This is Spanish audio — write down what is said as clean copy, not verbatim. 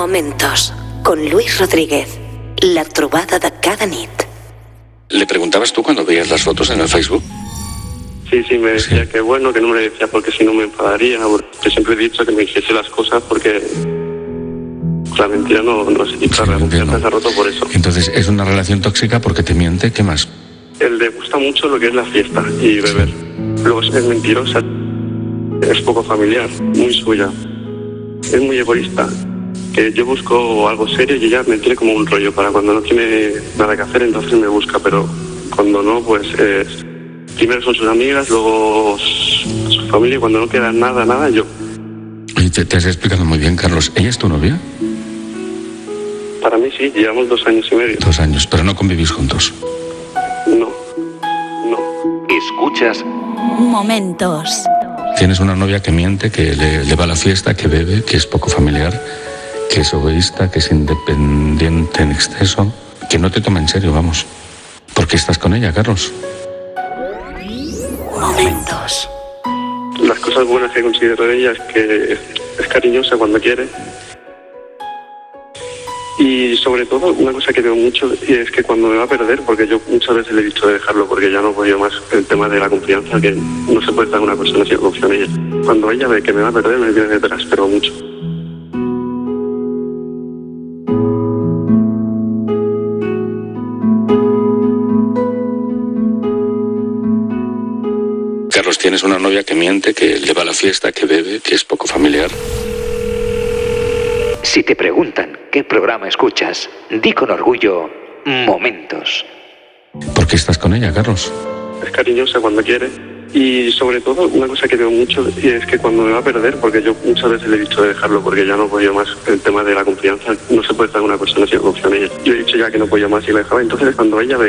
Momentos, con Luis Rodríguez. La trobada de cada nit. ¿Le preguntabas tú cuando veías las fotos en el Facebook? Sí, me decía que bueno, que no me lo decía porque si no me enfadaría. Porque siempre he dicho que me dijese las cosas porque la mentira no se quita, la confianza se ha roto por eso. Entonces, ¿es una relación tóxica porque te miente? ¿Qué más? Él le gusta mucho lo que es la fiesta y beber. Luego es mentirosa, es poco familiar, muy suya. Es muy egoísta. Que yo busco algo serio y ella me tiene como un rollo para cuando no tiene nada que hacer, entonces me busca, pero cuando no, pues primero son sus amigas, luego su familia y cuando no queda nada, yo. Y te has explicado muy bien, Carlos. ¿Ella es tu novia? Para mí sí, llevamos 2 años y medio. 2 años, pero no convivís juntos. No. Escuchas Momentos. Tienes una novia que miente, que le va a la fiesta, que bebe, que es poco familiar, que es egoísta, que es independiente en exceso, que no te toma en serio, vamos. ¿Por qué estás con ella, Carlos? Momentos. Las cosas buenas que considero de ella es que es cariñosa cuando quiere. Y sobre todo, una cosa que veo mucho es que cuando me va a perder, porque yo muchas veces le he dicho de dejarlo porque ya no he podido más, el tema de la confianza, que no se puede estar con una persona si no confía en ella. Cuando ella ve que me va a perder, me viene detrás, pero mucho. Carlos, tienes una novia que miente, que le va a la fiesta, que bebe, que es poco familiar. Si te preguntan qué programa escuchas, di con orgullo Momentos. ¿Por qué estás con ella, Carlos? Es cariñosa cuando quiere. Y sobre todo, una cosa que veo mucho es que cuando me va a perder, porque yo muchas veces le he dicho de dejarlo porque ya no he podido más, el tema de la confianza, no se puede estar con una persona si no confía en ella. Yo he dicho ya que no podía más y la dejaba, entonces cuando ella ve